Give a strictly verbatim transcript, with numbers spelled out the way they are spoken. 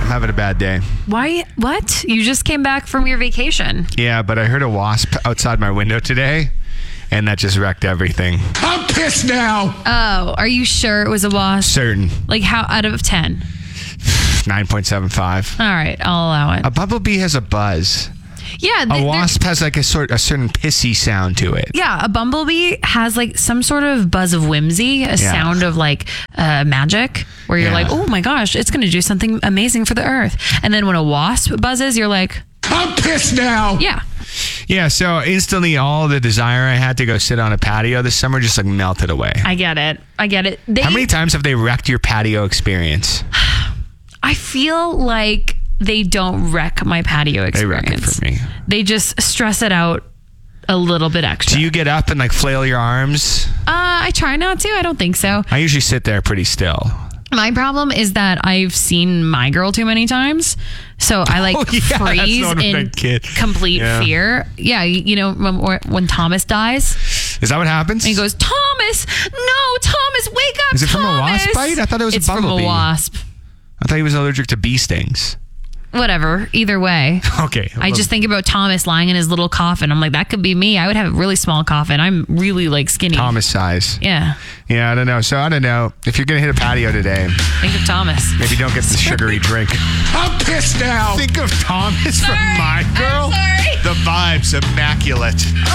I'm having a bad day. Why? What? You just came back from your vacation. Yeah, but I heard a wasp outside my window today, and that just wrecked everything. I'm pissed now. Oh, are you sure it was a wasp? Certain. Like how out of ten? nine point seven five. All right, I'll allow it. A bumblebee has a buzz. Yeah. A wasp has like a sort a certain pissy sound to it. Yeah, a bumblebee has like some sort of buzz of whimsy, a yeah. sound of like uh, magic, where you're yeah. like, oh my gosh, it's going to do something amazing for the earth. And then when a wasp buzzes, you're like, I'm pissed now. Yeah. Yeah, so instantly all the desire I had to go sit on a patio this summer just like melted away. I get it. I get it. They, How many times have they wrecked your patio experience? I feel like they don't wreck my patio experience. They wreck it for me. They just stress it out a little bit extra. Do you get up and like flail your arms? Uh, I try not to. I don't think so. I usually sit there pretty still. My problem is that I've seen My Girl too many times. So I like oh, yeah, freeze in complete yeah. fear. Yeah, you know, when, when Thomas dies. Is that what happens? And he goes, Thomas, no, Thomas, wake up, Is it Thomas. from a wasp bite? I thought it was it's a bumblebee. It's from a wasp. I thought he was allergic to bee stings. Whatever. Either way. Okay. I just think about Thomas lying in his little coffin. I'm like, that could be me. I would have a really small coffin. I'm really like skinny. Thomas size. Yeah. Yeah, I don't know. So I don't know. If you're going to hit a patio today. Think of Thomas. Maybe don't get the sugary drink. I'm pissed now. Think of Thomas sorry. from My Girl. I'm sorry. The vibe's immaculate.